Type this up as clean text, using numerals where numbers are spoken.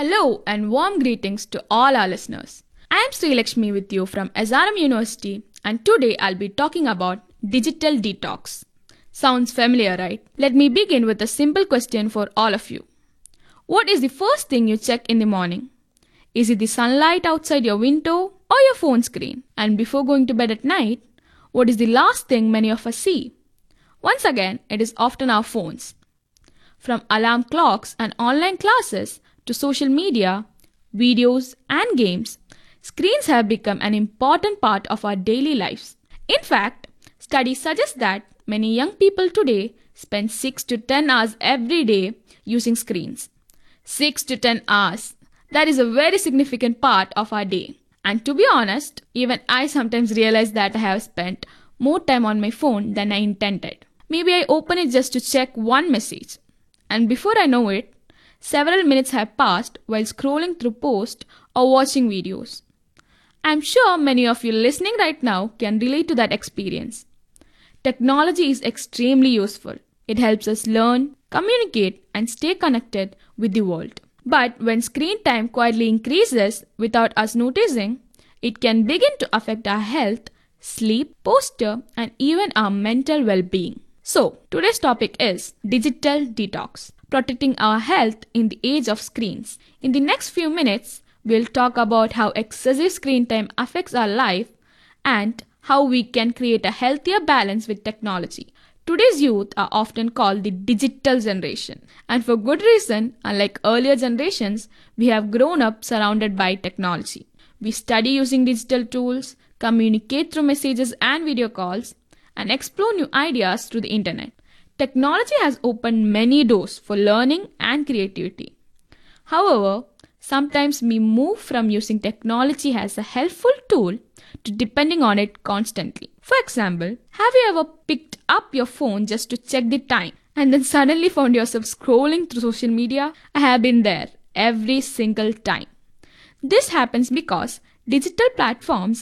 Hello and warm greetings to all our listeners. I am Sri Lakshmi with you from SRM University, and today I'll be talking about digital detox. Sounds familiar, right? Let me begin with a simple question for all of you. What is the first thing you check in the morning? Is it the sunlight outside your window or your phone screen? And before going to bed at night, what is the last thing many of us see? Once again, it is often our phones. From alarm clocks and online classes to social media, videos, and games, screens have become an important part of our daily lives. In fact, studies suggest that many young people today spend 6 to 10 hours every day using screens. 6 to 10 hours. That is a very significant part of our day. And to be honest, even I sometimes realize that I have spent more time on my phone than I intended. Maybe I open it just to check one message. And before I know it, several minutes have passed while scrolling through posts or watching videos. I'm sure many of you listening right now can relate to that experience. Technology is extremely useful. It helps us learn, communicate, and stay connected with the world. But when screen time quietly increases without us noticing, it can begin to affect our health, sleep, posture, and even our mental well-being. So, today's topic is digital detox, protecting our health in the age of screens. In the next few minutes, we'll talk about how excessive screen time affects our life and how we can create a healthier balance with technology. Today's youth are often called the digital generation, and for good reason. Unlike earlier generations, we have grown up surrounded by technology. We study using digital tools, communicate through messages and video calls, and explore new ideas through the internet. Technology has opened many doors for learning and creativity. However, sometimes we move from using technology as a helpful tool to depending on it constantly. For example, have you ever picked up your phone just to check the time and then suddenly found yourself scrolling through social media? I have been there every single time. This happens because digital platforms